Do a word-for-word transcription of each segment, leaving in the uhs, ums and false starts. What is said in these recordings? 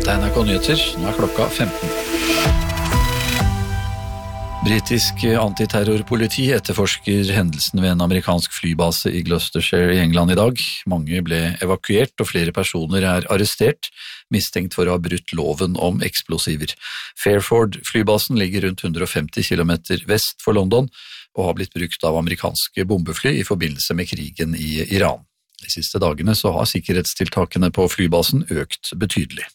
Det er N R K Nyheter, nå er klokka femten. Britisk antiterrorpoliti etterforsker hendelsen ved en amerikansk flybase i Gloucestershire i England i dag. Mange ble evakuert og flere personer er arrestert, mistenkt for å ha brutt loven om eksplosiver. Fairford-flybasen ligger rundt hundre og femti kilometer vest for London og har blitt brukt av amerikanske bombefly i forbindelse med krigen i Iran. De siste dagene så har sikkerhetstiltakene på flybasen økt betydelig.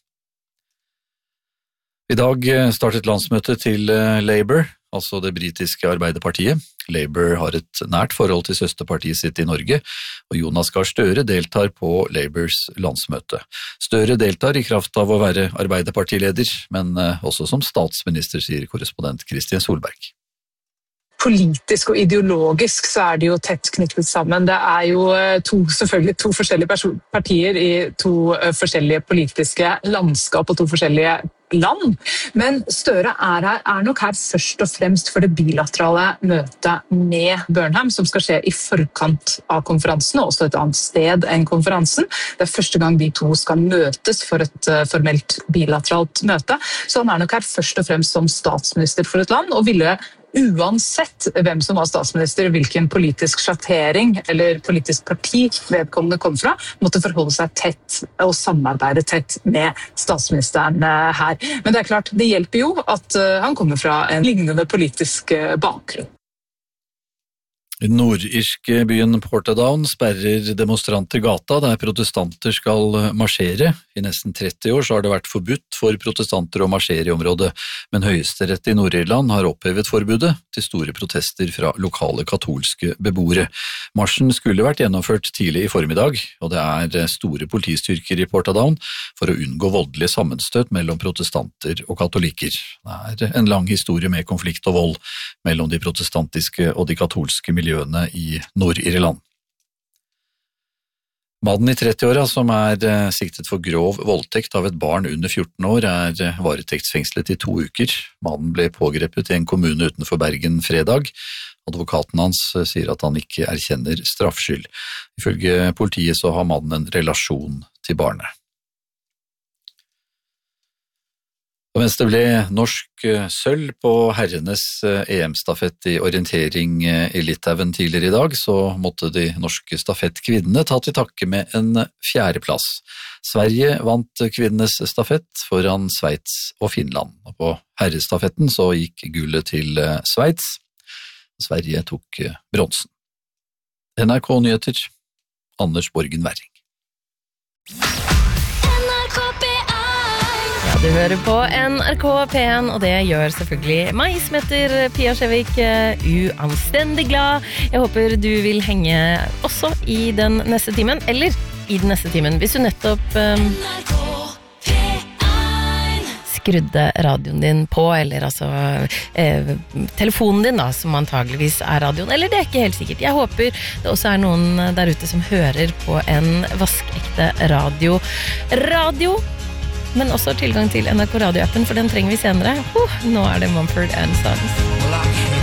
I dag startet landsmøtet til Labour, altså det britiske Arbeiderpartiet. Labour har et nært forhold til søsterpartiet sitt i Norge, og Jonas Gahr Støre deltar på Labours landsmøte. Støre deltar i kraft av å være Arbeiderpartileder, men også som statsminister, sier korrespondent Kristin Solberg. Politisk og ideologisk så er det jo tett knyttet sammen. Det er jo to, selvfølgelig to forskjellige partier i to forskjellige politiske landskap og to forskjellige land. Men Støre er, her, er nok her først og fremst for det bilaterale møtet med Burnham, som skal skje i forkant av konferansen, og også et annet sted enn konferansen. Det er første gang de to skal møtes for et uh, formelt bilateralt møte. Så han er nok her først og fremst som statsminister for et land, og ville uansett hvem som var statsminister, hvilken politisk sjattering eller politisk parti vedkommende kom fra, måtte forholde seg tett og samarbeide tett med statsministeren her. Men det er klart, det hjelper jo at han kommer fra en lignende politisk bakgrunn. I den nordirske byen Portadown sperrer demonstranter gata der protestanter skal marsjere. I nesten tretti år så har det vært forbudt for protestanter å marsjere i området, men Høyesterett i Nord-Irland har opphevet forbudet til store protester fra lokale katolske beboere. Marsjen skulle vært gjennomført tidlig i formiddag, og det er store politistyrker i Portadown for å unngå voldelig sammenstøt mellom protestanter og katolikker. Det er en lang historie med konflikt og vold mellom de protestantiske og de katolske miljøene i Nord-Irland. Mannen i trettiåra som er siktet for grov voldtekt av et barn under fjorten år er varetektsfengslet i to uker. Mannen ble pågrepet i en kommune utenfor Bergen fredag. Advokaten hans sier at han ikke erkjenner straffskyld. Ifølge politiet så har mannen en relasjon til barnet. Og mens det ble norsk sølv på herrenes E M-stafett i orientering i Litauen tidligere i dag, så måtte de norske stafettkvinnene ta til takke med en fjerdeplass. Sverige vant kvinnenes stafett foran Sveits og Finland. Og på herrestafetten så gikk gullet til Sveits. Sverige tok bronsen. N R K Nyheter, Anders Borgen Werring. Du hører på N R K P en, og det gjør selvfølgelig meg som heter Pia Skjevik uanstendig glad. Jeg håper du vil henge også i den neste timen, eller i den neste timen, hvis du nettopp um, skrudde radioen din på, eller altså eh, telefonen din da, som antageligvis er radioen, eller det er ikke helt sikkert. Jeg håper det også er noen der ute som hører på en vaskekte radio. Radio men også tilgang til N R K Radio-appen, for den trenger vi senere. Uh, nå er det Mumford and Sons.